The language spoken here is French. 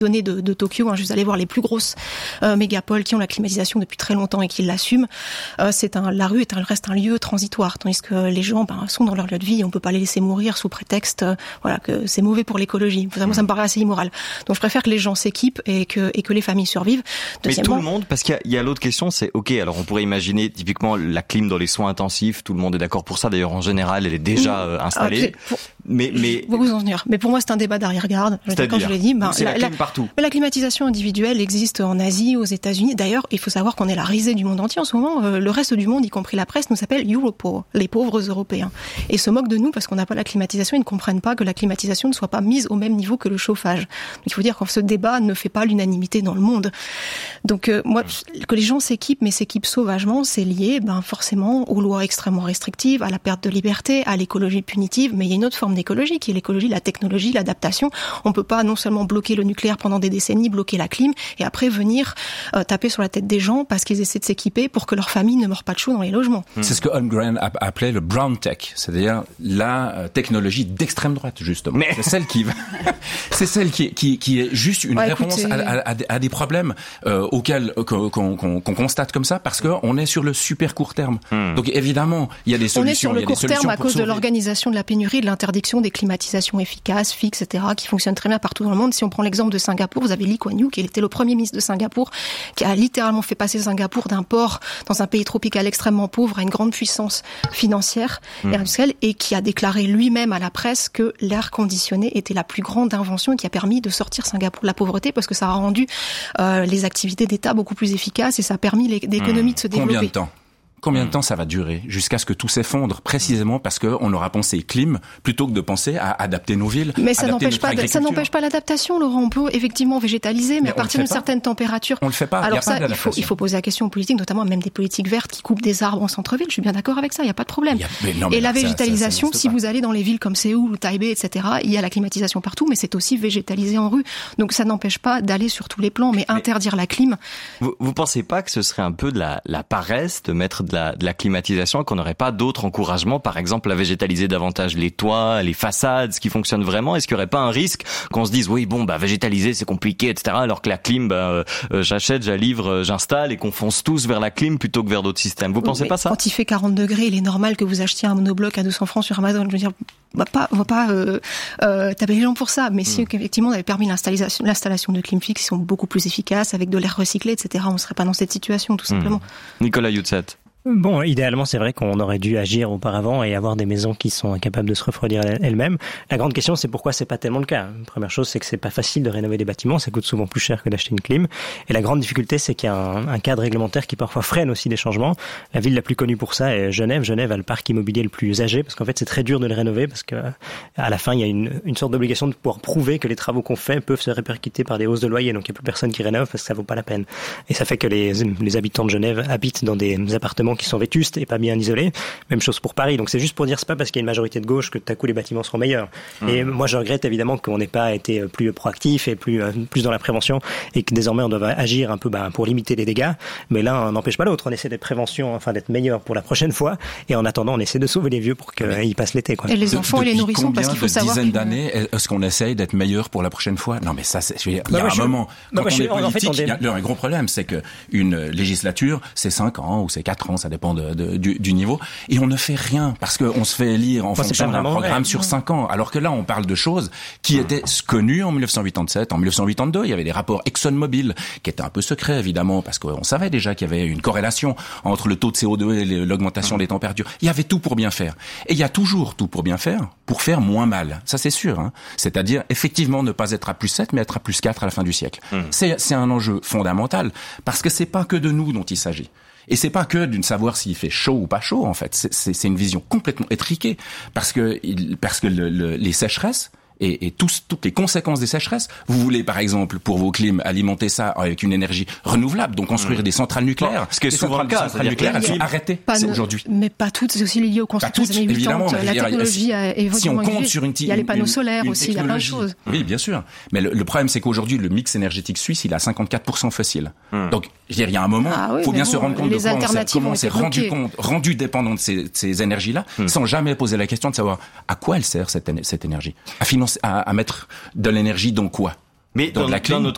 données de Tokyo, je suis allée voir les plus grosses mégapoles qui ont la climatisation depuis très longtemps et qui l'assument. La rue reste un lieu transitoire, tandis que les gens sont dans leur lieu de vie et on peut pas les laisser mourir sous prétexte que c'est mauvais pour l'écologie. Vraiment, ça me paraît assez immoral. Donc je préfère que les gens s'équipent et que les familles survivent. Mais tout le monde, parce qu'il y a l'autre question, c'est ok, alors on pourrait imaginer typiquement la clim dans les soins intensifs, tout le monde est d'accord pour ça, d'ailleurs en général elle est déjà installée. Mais vous en venir. Mais pour moi c'est un débat d'arrière-garde. Quand je l'ai dit, c'est la clim partout. La climatisation individuelle existe en Asie, aux États-Unis. D'ailleurs, il faut savoir qu'on est la risée du monde entier en ce moment. Le reste du monde, y compris la presse, nous s'appelle Europoor, les pauvres Européens, et se moquent de nous parce qu'on n'a pas la climatisation. Ils ne comprennent pas que la climatisation ne soit pas mise au même niveau que le chauffage. Donc, il faut dire que ce débat ne fait pas l'unanimité dans le monde. Donc moi, que les gens s'équipent, mais s'équipent sauvagement, c'est lié forcément aux lois extrêmement restrictives, à la perte de liberté, à l'écologie punitive. Mais il y a une autre forme d'écologie qui est l'écologie, la technologie, l'adaptation. On peut pas non seulement bloquer le nucléaire pendant des décennies, bloquer la clim, et après venir taper sur la tête des gens parce qu'ils essaient de s'équiper pour que leur famille ne meure pas de chaud dans les logements. C'est ce que Holmgren appelait le brown tech, c'est-à-dire la technologie d'extrême droite, justement. Mais c'est celle qui est juste une réponse à des problèmes auxquels qu'on constate comme ça, parce qu'on est sur le super court terme. Donc évidemment, il y a des solutions. On est sur le court terme à cause de l'organisation de la pénurie, de l'interdiction des climatisations efficaces, fixes, etc., qui fonctionnent très bien partout dans le monde. Si on prend l'exemple de Singapour, vous avez Lee Kuan Yew, qui était le premier ministre de Singapour, qui a littéralement fait passer Singapour d'un port dans un pays tropical extrêmement pauvre à une grande puissance financière et industrielle, et qui a déclaré lui-même à la presse que l'air conditionné était la plus grande invention et qui a permis de sortir Singapour de la pauvreté, parce que ça a rendu les activités d'État beaucoup plus efficaces et ça a permis l'économie de se développer. Combien de temps ça va durer jusqu'à ce que tout s'effondre, précisément parce que on aura pensé clim plutôt que de penser à adapter nos villes. Mais ça n'empêche pas l'adaptation, Laurent. On peut effectivement végétaliser, mais à partir d'une certaine température. On le fait pas. Alors ça, il faut poser la question aux politiques, notamment même des politiques vertes qui coupent des arbres en centre-ville. Je suis bien d'accord avec ça, il y a pas de problème. Et la végétalisation, si vous allez dans les villes comme Séoul ou Taipei, etc., il y a la climatisation partout, mais c'est aussi végétalisé en rue. Donc ça n'empêche pas d'aller sur tous les plans, mais interdire la clim. Vous pensez pas que ce serait un peu de la paresse de mettre de la climatisation, qu'on n'aurait pas d'autres encouragements, par exemple à végétaliser davantage les toits, les façades, ce qui fonctionne vraiment? Est-ce qu'il n'y aurait pas un risque qu'on se dise végétaliser c'est compliqué, etc., alors que la clim, j'achète, j'alivre, j'installe, et qu'on fonce tous vers la clim plutôt que vers d'autres systèmes? Vous pensez pas ça? Quand il fait 40 degrés, il est normal que vous achetiez un monobloc à 200 francs sur Amazon. Je veux dire, on va pas taper les gens pour ça, mais si effectivement on avait permis l'installation de clim fixe qui sont beaucoup plus efficaces, avec de l'air recyclé, etc., on ne serait pas dans cette situation, tout simplement. Nicolas Youtzet. Bon, idéalement, c'est vrai qu'on aurait dû agir auparavant et avoir des maisons qui sont incapables de se refroidir elles-mêmes. La grande question, c'est pourquoi c'est pas tellement le cas. La première chose, c'est que c'est pas facile de rénover des bâtiments, ça coûte souvent plus cher que d'acheter une clim. Et la grande difficulté, c'est qu'il y a un cadre réglementaire qui parfois freine aussi des changements. La ville la plus connue pour ça est Genève. Genève a le parc immobilier le plus âgé, parce qu'en fait, c'est très dur de le rénover, parce que à la fin, il y a une sorte d'obligation de pouvoir prouver que les travaux qu'on fait peuvent se répercuter par des hausses de loyer. Donc il y a plus personne qui rénove parce que ça vaut pas la peine. Et ça fait que les habitants de Genève habitent dans des appartements qui sont vétustes et pas bien isolés. Même chose pour Paris. Donc c'est juste pour dire, c'est pas parce qu'il y a une majorité de gauche que tout à coup les bâtiments seront meilleurs. Et moi je regrette évidemment qu'on n'ait pas été plus proactif et plus dans la prévention, et que désormais on doit agir un peu pour limiter les dégâts. Mais là on n'empêche pas l'autre. On essaie d'être d'être meilleur pour la prochaine fois, et en attendant on essaie de sauver les vieux pour qu'ils passent l'été, quoi. Et les enfants et les nourrissons, parce qu'il faut savoir. Dizaines d'années est-ce qu'on essaye d'être meilleur pour la prochaine fois? Non, mais ça, il y a un moment. Quand on est politique, il y a un gros problème, c'est que une législature, c'est 5 ans ou c'est 4 ans, ça dépend du niveau, et on ne fait rien parce qu'on se fait élire en fonction d'un programme sur 5 ans. Alors que là, on parle de choses qui étaient connues en 1987, en 1982. Il y avait des rapports ExxonMobil qui étaient un peu secrets, évidemment, parce qu'on savait déjà qu'il y avait une corrélation entre le taux de CO2 et l'augmentation des températures. Il y avait tout pour bien faire. Et il y a toujours tout pour bien faire, pour faire moins mal. Ça, c'est sûr, hein. C'est-à-dire, effectivement, ne pas être à +7, mais être à +4 à la fin du siècle. C'est un enjeu fondamental, parce que c'est pas que de nous dont il s'agit. Et c'est pas que d'une savoir s'il fait chaud ou pas chaud, en fait. C'est une vision complètement étriquée, parce que les sécheresses et toutes les conséquences des sécheresses. Vous voulez, par exemple, pour vos clims, alimenter ça avec une énergie renouvelable, donc construire des centrales nucléaires. Ce qui est souvent le cas. Les centrales nucléaires, elles sont arrêtées aujourd'hui. Mais pas toutes, c'est aussi lié aux constructions des années 80. La technologie a évolué. Si on compte sur il y a les panneaux solaires aussi, il y a plein de choses. Oui, bien sûr. Mais le problème, c'est qu'aujourd'hui, le mix énergétique suisse, il a 54% fossile. Donc, je veux dire, il y a un moment, faut bien se rendre compte de comment on s'est rendu dépendant de ces énergies-là, sans jamais poser la question de savoir à quoi elle sert cette énergie. À mettre de l'énergie dans quoi? Mais d'un autre